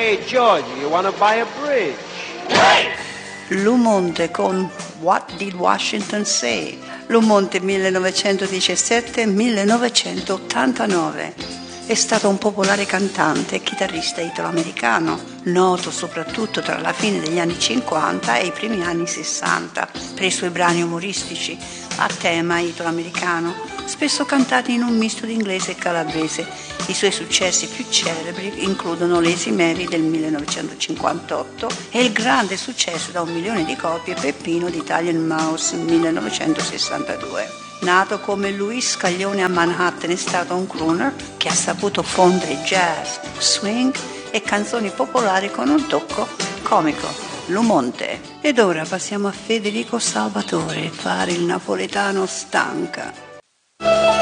Hey Georgie, you wanna buy a bridge? Lou Monte con What Did Washington Say? Lou Monte 1917-1989. È stato un popolare cantante e chitarrista italoamericano, noto soprattutto tra la fine degli anni 50 e i primi anni 60 per i suoi brani umoristici a tema italoamericano, spesso cantati in un misto di inglese e calabrese. I suoi successi più celebri includono Lazy Mary del 1958 e il grande successo da 1 milione di copie Peppino di Italian Mouse 1962. Nato come Luis Scaglione a Manhattan, è stato un crooner che ha saputo fondere jazz, swing e canzoni popolari con un tocco comico. Lou Monte. Ed ora passiamo a Federico Salvatore, fare il napoletano stanca.